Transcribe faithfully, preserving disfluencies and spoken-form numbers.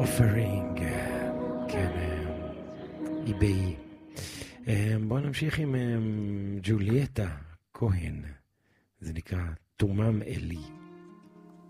offering, כן, איבאי. בואו נמשיך עם ג'ולייטה כהן, זה נקרא תומם אלי.